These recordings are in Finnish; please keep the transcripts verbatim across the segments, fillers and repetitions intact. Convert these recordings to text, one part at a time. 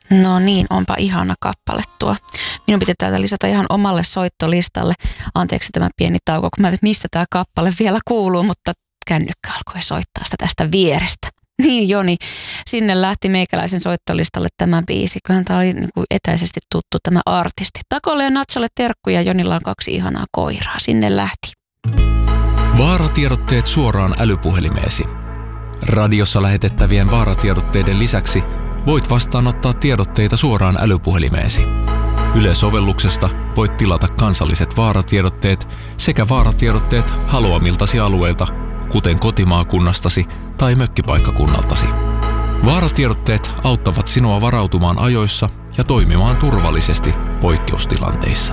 No niin, onpa ihana kappale tuo. Minun pitää täältä lisätä ihan omalle soittolistalle. Anteeksi tämä pieni tauko, kun mä ajattelin, että mistä tämä kappale vielä kuuluu, mutta kännykkä alkoi soittaa sitä tästä vierestä. Niin Joni, sinne lähti meikäläisen soittolistalle tämä biisi. Kyllähän tämä oli niin kuin etäisesti tuttu tämä artisti. Takolle ja Natsolle terkkuja, Jonilla on kaksi ihanaa koiraa. Sinne lähti. Vaaratiedotteet suoraan älypuhelimeesi. Radiossa lähetettävien vaaratiedotteiden lisäksi voit vastaanottaa tiedotteita suoraan älypuhelimeesi. Yle-sovelluksesta voit tilata kansalliset vaaratiedotteet sekä vaaratiedotteet haluamiltasi alueilta, kuten kotimaakunnastasi tai mökkipaikkakunnaltasi. Vaaratiedotteet auttavat sinua varautumaan ajoissa ja toimimaan turvallisesti poikkeustilanteissa.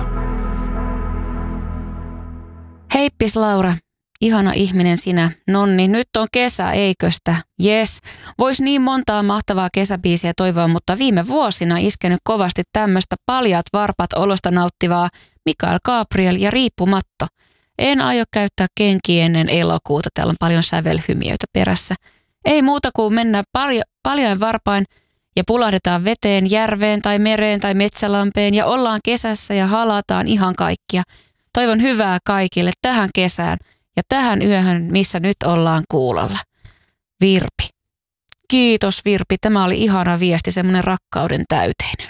Heippis Laura, ihana ihminen sinä. Nonni, nyt on kesä, eiköstä? Jes, vois niin montaa mahtavaa kesäbiisiä toivoa, mutta viime vuosina iskenyt kovasti tämmöistä paljaat varpat olosta nauttivaa Mikael Gabriel ja Riippumatto. En aio käyttää kenkiä ennen elokuuta, täällä on paljon sävelhymiöitä perässä. Ei muuta kuin mennään palja, paljain varpain ja pulahdetaan veteen, järveen tai mereen tai metsälampeen ja ollaan kesässä ja halataan ihan kaikkia. Toivon hyvää kaikille tähän kesään ja tähän yöhön, missä nyt ollaan kuulolla. Virpi. Kiitos Virpi, tämä oli ihana viesti, semmoinen rakkauden täyteinen.